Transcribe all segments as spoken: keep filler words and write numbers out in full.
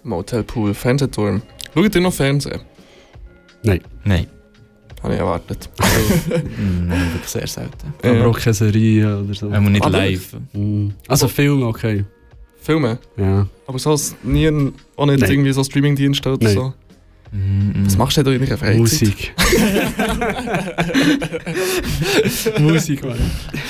Motel Pool, Fernsehturm. Schaut ihr noch Fernsehen? Nein. Nein. Habe ich erwartet. Nein, wirklich sehr selten. Aber Ja. auch keine Serie oder so. Ähm, nicht Aber- live. Mm. Also Filme, okay. Filme? Ja. Aber so ist nie ein, auch nicht Nein. irgendwie so Streamingdienste oder Nein. so. Mm, Was machst du denn in deiner Freizeit? Musik. Musik, Mann.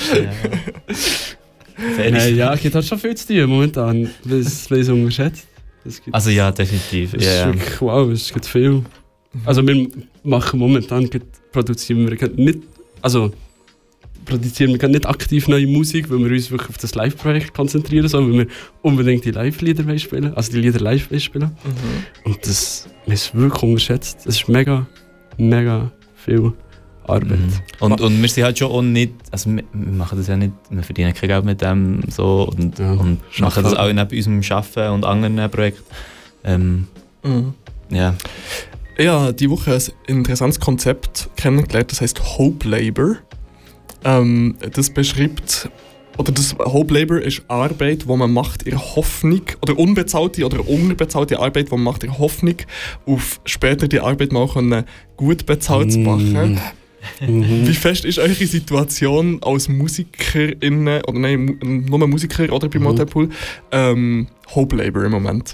Ja. Nein, ja, es gibt halt schon viel zu tun momentan. Das ist unterschätzt. Das gibt, Also ja, definitiv. das Ja, ist ja. wirklich, wow, es gibt viel. Also wir machen momentan, gerade produzieren wir gerade nicht, also produzieren wir gerade nicht aktiv neue Musik, weil wir uns wirklich auf das Live-Projekt konzentrieren, so, weil wir unbedingt die Live-Lieder wollen spielen, also die Lieder live wollen spielen. Mhm. Und das ist wirklich unterschätzt. Es ist mega, mega viel Arbeit. Mhm. Und, und wir sind halt schon auch nicht, also wir, wir machen das ja nicht, wir verdienen kein Geld mit dem so und, Ja, und machen das auch neben unserem Arbeiten und anderen Projekten. Ähm, Mhm. ja. Ich habe diese Woche ein interessantes Konzept kennengelernt, das heisst Hope Labor. Ähm, das beschreibt, oder das Hope Labor ist Arbeit, die man macht in Hoffnung, oder unbezahlte oder unterbezahlte Arbeit, die man macht in Hoffnung, auf später die Arbeit mal können gut bezahlt zu machen. Mhm. Wie fest ist eure Situation als MusikerInnen, oder nein, mu- nur Musiker oder bei Mhm. Motel Pool, ähm, Hope Labor im Moment?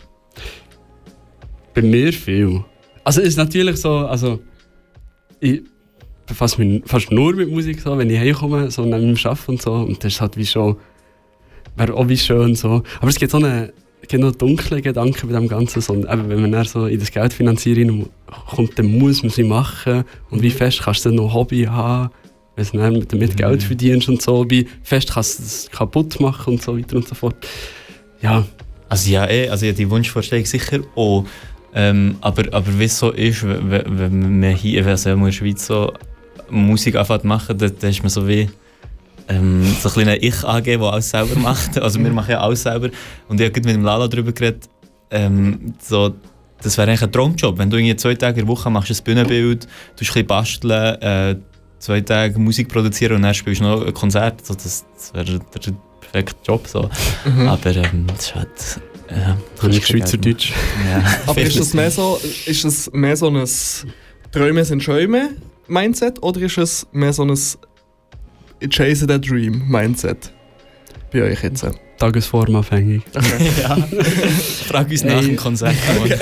Bei mir viel. Also es ist natürlich so, also ich befasse mich fast nur mit Musik, so, wenn ich heimkomme, so neben dem Arbeiten und so. Und das ist halt wie schon, wäre auch wie schön so. Aber es gibt so eine, es gibt noch dunkle Gedanken bei dem Ganzen. So, eben, wenn man dann so in das Geldfinanzieren kommt, dann muss man sie machen. Und wie fest kannst du dann noch Hobby haben, wenn du dann damit Geld verdienst und so. Wie fest kannst du das kaputt machen und so weiter und so fort. Ja. Also ja, eh, also ja, die Wunschvorstellung sicher auch. Ähm, aber, aber wie es so ist, wenn, wenn man hier also in der Schweiz so Musik anfängt zu machen, dann, dann ist man so wie ähm, so ein kleiner Ich-A G, der alles selber macht. Also wir machen ja alles selber. Und ich habe gerade mit dem Lala darüber geredet, ähm, so, das wäre eigentlich ein Traumjob. Wenn du irgendwie zwei Tage in der Woche machst ein Bühnenbild, du ein bisschen basteln, äh, zwei Tage Musik produzieren und dann spielst du noch ein Konzert. So, das das wäre der, der perfekte Job. So. Mhm. Aber ähm, das ist halt... Ja, Kann ich Schweizerdeutsch. Ja. Aber ist das mehr so, ist es mehr so ein Träume sind Schäume Mindset oder ist es mehr so ein Chase the Dream Mindset bei euch jetzt? Tagesformabhängig. Ja. Frag uns nach Ey. dem Konzert.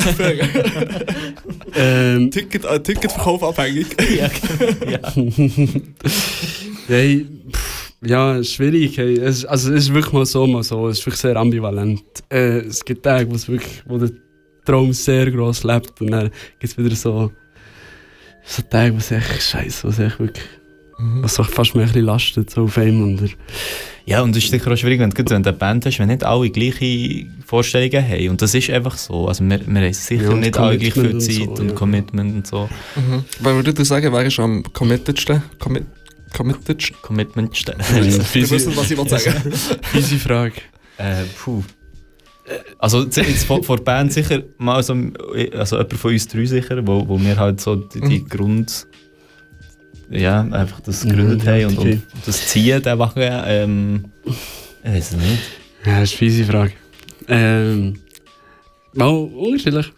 ähm, Ticket, äh, Ticketverkauf abhängig. ja, ja. Hey, pff, ja, schwierig. Hey. Es, ist- also, es ist wirklich mal so, mal so. Es ist wirklich sehr ambivalent. Äh, es gibt Tage, wo, es wirklich, wo der Traum sehr gross lebt. Und dann gibt es wieder so, so Tage, wo es echt scheiße, wo es echt wirklich was so fast mehr ein bisschen lastet so auf einem. Und der, Ja, und es ist sicher auch schwierig, wenn du wenn du eine Band hast, wenn nicht alle gleiche Vorstellungen haben. Und das ist einfach so. Also wir, wir haben sicher Ja, und nicht alle gleich viel Commitment Zeit und und, so, ja. Commitment und so. Mhm. Wer würde dir sagen, wer ist am committedsten? Commi committedsten? Commitment stellen. Wir wissen, was ich will sagen. easy Frage. Äh, puh. Also z- jetzt von, von der Band sicher mal so, also jemand von uns drei sicher, wo, wo wir halt so die, die Mhm. Grund, ja, einfach das Mhm, gegründet ja, haben und, okay. und das Ziehen der Wache, ähm, ich weiß es nicht. Ja, das ist eine easy Frage. Ähm, mal unterschiedlich.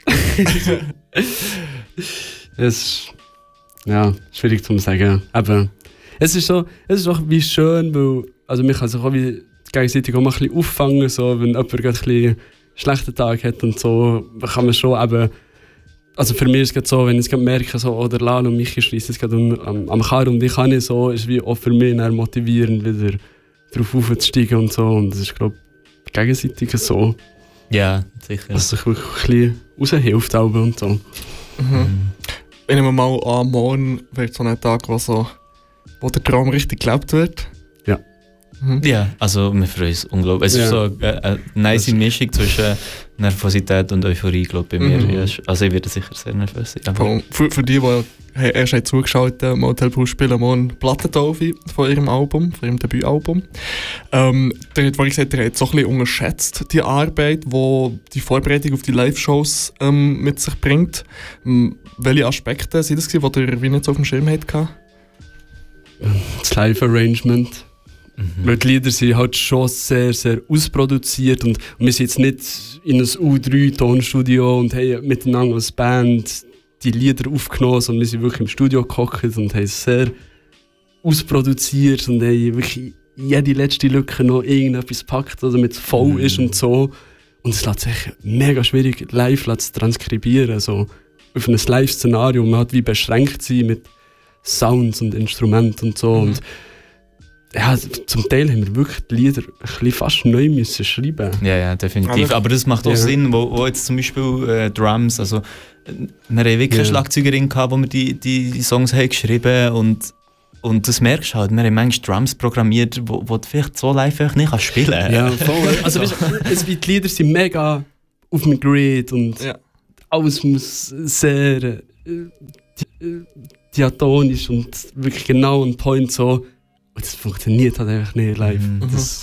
Es ist ja, schwierig zu sagen. Aber es ist so, es ist auch wie schön, weil also man kann sich auch wie gegenseitig auch mal ein bisschen auffangen, so, wenn jemand gerade ein bisschen einen schlechten Tag hat und so, kann man schon eben, also für mich ist es so, wenn ich es gerade merke, so, oder Lala und Michi schließen es gerade am, am, am Kar und ich kann nicht so, ist wie auch für mich dann motivierend, wieder drauf aufzusteigen und so. Und das ist, glaube ich, gegenseitig so, Ja, sicher. dass sich wirklich ein bisschen raushilft und so. Mhm. Ich nehme mal an, morgen wird so ein Tag, wo, so, wo der Traum richtig gelebt wird. Ja. Mhm. Ja, also wir freuen uns unglaublich. Es Ja. ist so eine, eine nice Mischung zwischen Nervosität und Euphorie, glaube ich, bei mir. Mhm. Ja, also ich werde sicher sehr nervös sein. Aber Voll. Für, für die, die hey, erst haben zugeschaut haben, Motel Pool spielen morgen Plattentaufe von ihrem Album, von ihrem Debütalbum. Ähm, der hat vorhin gesagt, er hat so ein bisschen unterschätzt, die Arbeit, die die Vorbereitung auf die Live-Shows ähm, mit sich bringt. Ähm, welche Aspekte sind das, die ihr wie nicht so auf dem Schirm hattet? Das Live-Arrangement. Mhm. Weil die Lieder sind halt schon sehr, sehr ausproduziert und wir sind jetzt nicht in einem U drei Tonstudio und haben miteinander als Band die Lieder aufgenommen, sondern wir sind wirklich im Studio gehockt und haben es sehr ausproduziert und haben wirklich jede letzte Lücke noch irgendetwas packt, also mit voll Mhm. ist und so. Und es lässt sich mega schwierig live zu transkribieren, also auf ein Live-Szenario. Man hat wie beschränkt sein mit Sounds und Instrumenten und so. Mhm. Und ja, zum Teil haben wir wirklich die Lieder ein bisschen fast neu müssen schreiben. Ja, ja, definitiv. Aber- Aber das macht auch Ja. Sinn, wo, wo jetzt zum Beispiel äh, Drums, also äh, wir haben wirklich eine Ja. Schlagzeugerin gehabt, wo wir die, die, die Songs haben geschrieben und und das merkst du halt, wir haben manchmal Drums programmiert, wo, wo du vielleicht so live einfach nicht kannst spielen kannst. Ja, voll. Also weißt, es, die Lieder sind mega auf dem Grid und Ja. alles muss sehr äh, di- äh, diatonisch und wirklich genau on point so. Und das funktioniert halt einfach nicht live. Mhm. Das